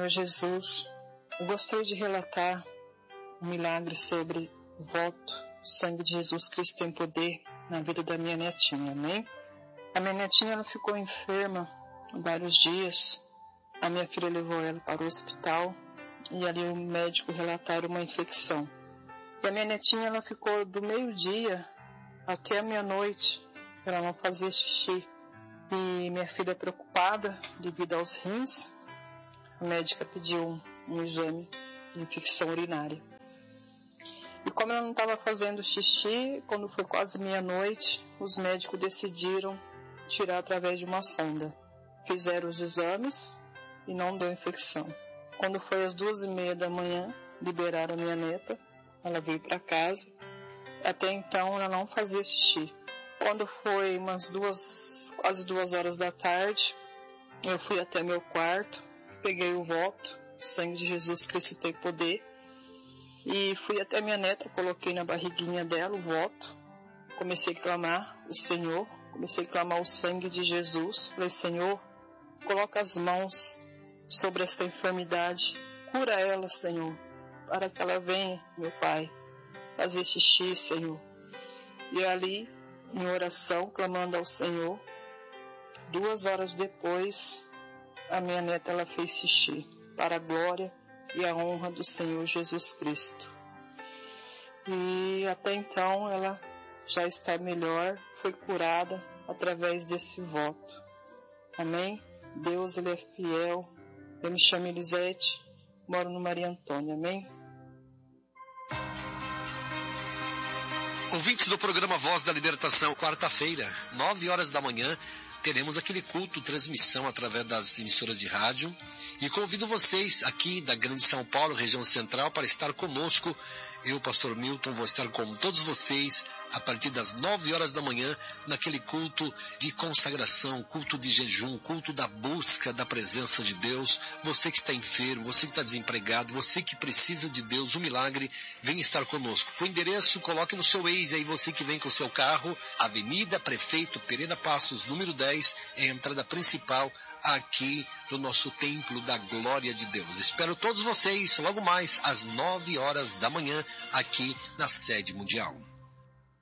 Senhor Jesus, eu gostaria de relatar um milagre sobre o voto. O sangue de Jesus Cristo tem poder na vida da minha netinha, amém? A minha netinha ela ficou enferma há vários dias. A minha filha levou ela para o hospital e ali o médico relataram uma infecção. E a minha netinha ela ficou do meio-dia até a meia-noite, ela não fazia xixi. E minha filha preocupada devido aos rins, a médica pediu um exame de infecção urinária. E como ela não estava fazendo xixi, quando foi quase meia-noite, os médicos decidiram tirar através de uma sonda. Fizeram os exames e não deu infecção. Quando foi às 2h30 da manhã, liberaram a minha neta, ela veio para casa. Até então ela não fazia xixi. Quando foi quase 2h da tarde, eu fui até meu quarto, peguei o voto, o sangue de Jesus Cristo tem poder, e fui até minha neta, coloquei na barriguinha dela o voto, comecei a clamar o Senhor, comecei a clamar o sangue de Jesus, falei, Senhor, coloca as mãos sobre esta enfermidade, cura ela, Senhor, para que ela venha, meu Pai, fazer xixi, Senhor. E ali, em oração, clamando ao Senhor, 2 horas depois, a minha neta ela fez xixi, para a glória e a honra do Senhor Jesus Cristo. E até então ela já está melhor, foi curada através desse voto. Amém? Deus, Ele é fiel. Eu me chamo Elisete, moro no Maria Antônia. Amém? Ouvintes do programa Voz da Libertação, quarta-feira, 9h da manhã, teremos aquele culto, transmissão através das emissoras de rádio. E convido vocês aqui da Grande São Paulo, região central, para estar conosco. Eu, pastor Milton, vou estar com todos vocês a partir das 9h da manhã, naquele culto de consagração, culto de jejum, culto da busca da presença de Deus. Você que está enfermo, você que está desempregado, você que precisa de Deus, um milagre, vem estar conosco. O endereço, coloque no seu Waze aí, você que vem com o seu carro, Avenida Prefeito Pereira Passos, número 10, é a entrada principal aqui no nosso Templo da Glória de Deus. Espero todos vocês logo mais às 9h da manhã aqui na sede mundial.